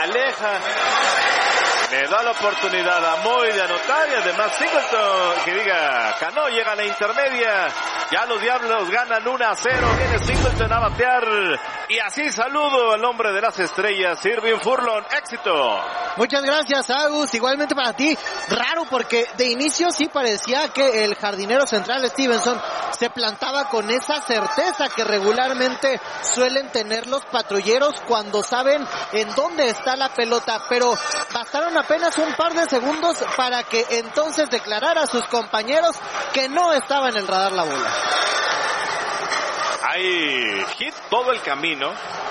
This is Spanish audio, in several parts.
aleja. Le da la oportunidad a Moy de anotar y además Cano llega a la intermedia. Ya los Diablos ganan 1-0. Viene Singleton a batear. Y así saludo al hombre de las estrellas, Irving Furlong. Éxito. Muchas gracias, Agus. Igualmente para ti. Raro porque de inicio sí parecía que el jardinero central Stevenson se plantaba con esa certeza que regularmente suelen tener los patrulleros cuando saben en dónde está la pelota, pero bastaron apenas un par de segundos para que entonces declarara a sus compañeros que no estaba en el radar la bola. Hay hit todo el camino.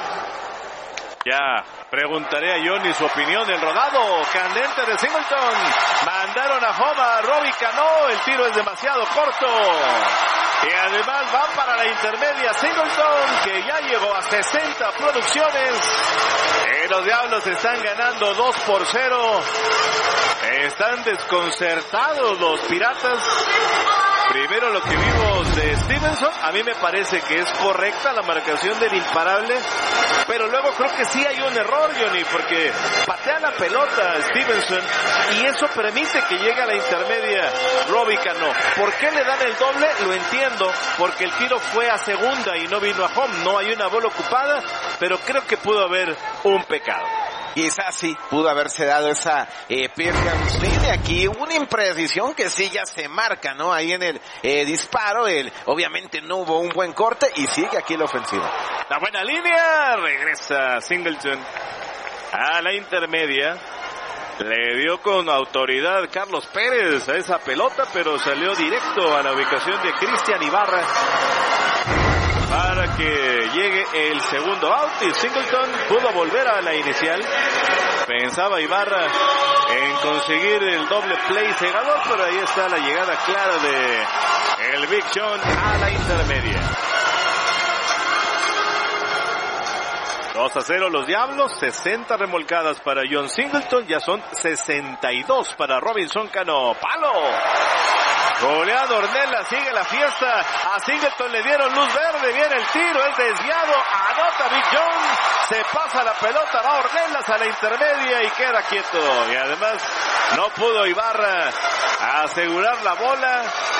Ya preguntaré a Johnny su opinión del rodado candente de Singleton. Mandaron a home a Robbie Cano. El tiro es demasiado corto. Y además va para la intermedia Singleton, que ya llegó a 60 producciones. Y los Diablos están ganando 2-0. Están desconcertados los Piratas. Primero lo que vimos de Stevenson, a mí me parece que es correcta la marcación del imparable, pero luego creo que sí hay un error, Johnny, porque patea la pelota Stevenson y eso permite que llegue a la intermedia Robbie Cano. ¿Por qué le dan el doble? Lo entiendo, porque el tiro fue a segunda y no vino a home, no hay una bola ocupada, pero creo que pudo haber un pecado. Quizás sí pudo haberse dado esa Pierce Agustín. Aquí una imprecisión que sí ya se marca, ¿no? Ahí en el disparo, obviamente no hubo un buen corte y sigue aquí la ofensiva. La buena línea, regresa Singleton a la intermedia. Le dio con autoridad Carlos Pérez a esa pelota, pero salió directo a la ubicación de Cristian Ibarra para que llegue el segundo out y Singleton pudo volver a la inicial. Pensaba Ibarra en conseguir el doble play cegador, pero ahí está la llegada clara de el Big John a la intermedia. 2-0 los Diablos, 60 remolcadas para John Singleton, ya son 62 para Robinson Cano. ¡Palo! Goleado Ornelas, sigue la fiesta. A Singleton le dieron luz verde, viene el tiro, es desviado, anota Big John, se pasa la pelota, va Ornelas a la intermedia y queda quieto. Y además no pudo Ibarra asegurar la bola.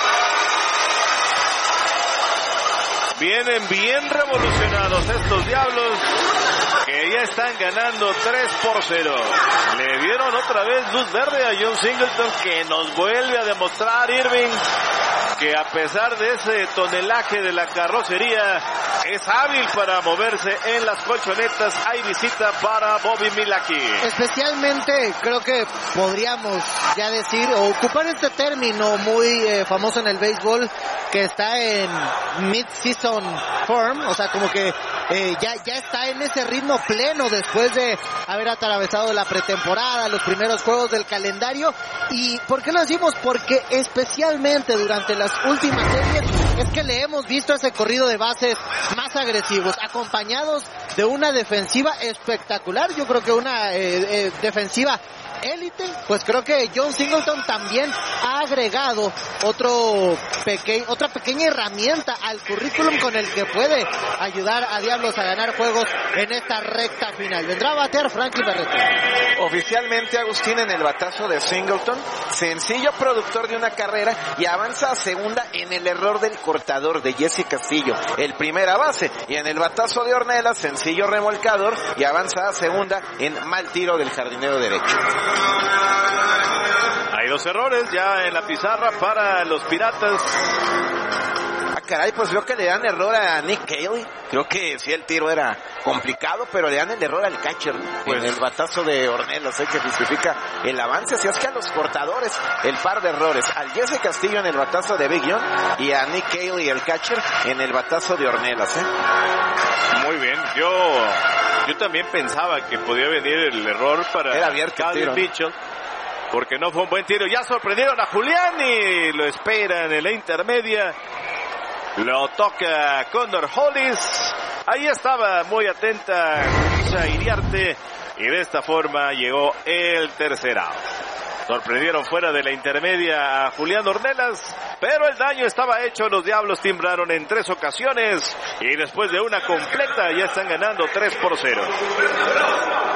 Vienen bien revolucionados estos Diablos, que ya están ganando 3-0. Le dieron otra vez luz verde a John Singleton, que nos vuelve a demostrar Irving que a pesar de ese tonelaje de la carrocería es hábil para moverse en las colchonetas. Hay visita para Bobby Milwaukee. Especialmente creo que podríamos ya decir o ocupar este término muy famoso en el béisbol, que está en mid-season form, o sea, como que ya está en ese ritmo pleno después de haber atravesado la pretemporada, los primeros juegos del calendario. ¿Y por qué lo decimos? Porque especialmente durante las últimas series es que le hemos visto ese corrido de bases más agresivos, acompañados de una defensiva espectacular. Yo creo que una defensiva élite, pues creo que John Singleton también ha agregado otra pequeña herramienta al currículum con el que puede ayudar a Diablos a ganar juegos en esta recta final. Vendrá a batear Franklin Barreto. Oficialmente Agustín en el batazo de Singleton, sencillo productor de una carrera y avanza a segunda en el error del cortador de Jesse Castillo, el primera base, y en el batazo de Ornelas, sencillo remolcador y avanza a segunda en mal tiro del jardinero derecho. Hay dos errores ya en la pizarra para los Piratas. Caray, pues veo que le dan error a Nick Caley. Creo que sí, el tiro era complicado, pero le dan el error al catcher pues, en el batazo de Ornelas, que justifica el avance. Así es que a los cortadores, el par de errores, al Jesse Castillo en el batazo de Big John y a Nick Caley, el catcher, en el batazo de Ornelas. Muy bien, yo también pensaba que podía venir el error para era abierto Calvin Mitchell, porque no fue un buen tiro. Ya sorprendieron a Julián y lo esperan en la intermedia. Lo toca Condor Hollis. Ahí estaba muy atenta Luisa Iriarte. Y de esta forma llegó el tercer out. Sorprendieron fuera de la intermedia a Julián Ornelas, pero el daño estaba hecho. Los Diablos timbraron en 3 ocasiones y después de una completa ya están ganando 3-0.